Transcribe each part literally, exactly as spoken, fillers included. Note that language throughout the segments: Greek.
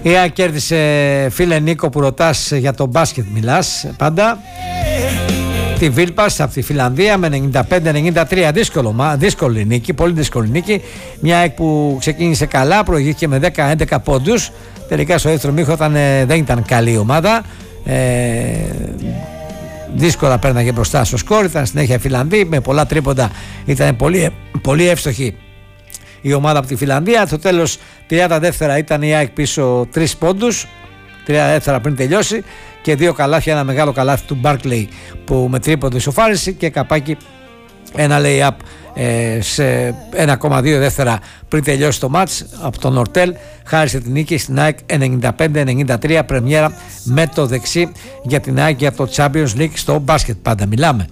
Η ΑΕΚ κέρδισε, φίλε Νίκο που ρωτάς για το μπάσκετ μιλάς πάντα, τη Βίλπας από τη Φιλανδία με ενενήντα πέντε ενενήντα τρία. Δύσκολο, δύσκολη νίκη, πολύ δύσκολη νίκη. Μια ΑΕΚ που ξεκίνησε καλά, προηγήθηκε με δέκα έντεκα πόντους. Τελικά στο δεύτερο μήχρονο δεν ήταν καλή ομάδα. Ε, δύσκολα πέρναγε μπροστά στο σκορ. Ήταν συνέχεια Φιλανδοί με πολλά τρίποντα. Ήταν πολύ, πολύ εύστοχη η ομάδα από τη Φιλανδία. Στο τέλος τριάντα δεύτερα ήταν η ΑΕΚ πίσω τρεις πόντους, τριάντα δεύτερα πριν τελειώσει, και δύο καλάθια, ένα μεγάλο καλάθι του Μπάρκλεϊ που με τρίποντο ισοφάρισε και καπάκι ένα lay-up ε, σε ένα κόμμα δύο δεύτερα πριν τελειώσει το μάτς από τον Ορτέλ. Χάρισε την νίκη στην ΑΕΚ ενενήντα πέντε ενενήντα τρία, πρεμιέρα με το δεξί για την ΑΕΚ για το Champions League στο μπάσκετ πάντα μιλάμε.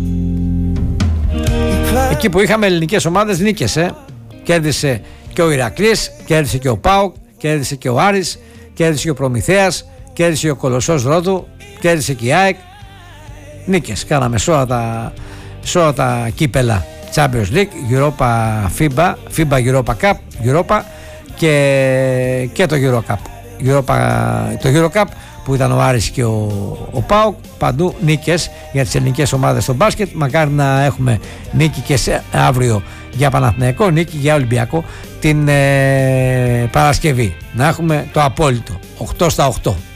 Εκεί που είχαμε ελληνικές ομάδες νίκες, ε. Κέρδισε και ο Ηρακλής, κέρδισε και ο ΠΑΟΚ, κέρδισε και ο Άρης, κέρδισε και ο Προμηθέας, κέρδισε και ο Κολοσσός Ρόδου, κέρδισε και η ΑΕΚ. Νίκες κάναμε σε όλα τα, σε όλα τα κύπελα Champions League, Europa, FIBA, FIBA Europa Cup, Europa και, και το Euro Cup. Europa, το Euro Cup που ήταν ο Άρης και ο, ο ΠΑΟΚ, παντού νίκες για τις ελληνικές ομάδες στο μπάσκετ. Μακάρι να έχουμε νίκη και σε, αύριο για Παναθηναϊκό, νίκη για Ολυμπιακό την ε, Παρασκευή. Να έχουμε το απόλυτο οκτώ στα οκτώ.